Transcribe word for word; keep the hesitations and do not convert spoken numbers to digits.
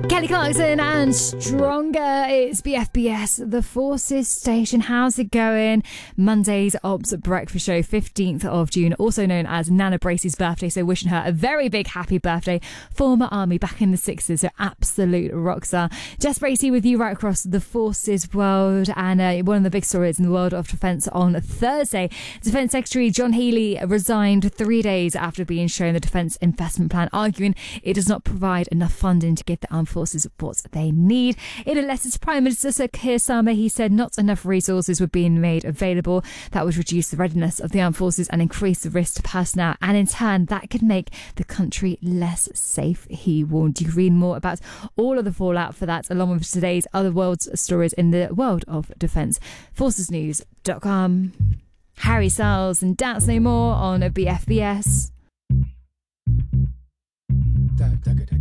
Kelly Clarkson and Stronger. It's B F B S, the Forces Station. How's it going? Monday's Ops Breakfast Show, fifteenth of June, also known as Nana Bracey's birthday. So wishing her a very big happy birthday. Former Army back in the sixties, so absolute rock star. Jess Bracey with you right across the Forces world. And uh, one of the big stories in the world of defence on Thursday, Defence Secretary John Healey resigned three days after being shown the Defence Investment Plan, arguing it does not provide enough funding to give the armed forces what they need. In a letter to Prime Minister Sir Keir Starmer, he said not enough resources were being made available. That would reduce the readiness of the armed forces and increase the risk to personnel, and in turn that could make the country less safe, he warned. You can read more about all of the fallout for that along with today's other world's stories in the world of defence. forces news dot com. Harry Styles and Dance No More on B F B S. Da, da, da.